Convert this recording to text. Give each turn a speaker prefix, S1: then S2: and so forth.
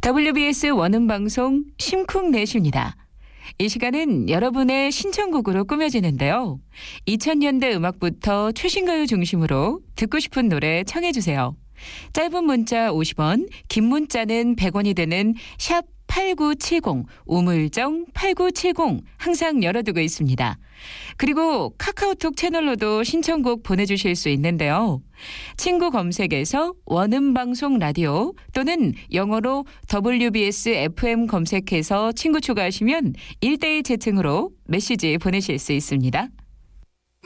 S1: WBS 원음방송 심쿵넷입니다. 이 시간은 여러분의 신청곡으로 꾸며지는데요. 2000년대 음악부터 최신가요 중심으로 듣고 싶은 노래 청해주세요. 짧은 문자 50원, 긴 문자는 100원이 되는 샵 8970, 우물정 8970 항상 열어두고 있습니다. 그리고 카카오톡 채널로도 신청곡 보내주실 수 있는데요. 친구 검색에서 원음방송 라디오 또는 영어로 WBS FM 검색해서 친구 추가하시면 1:1 채팅으로 메시지 보내실 수 있습니다.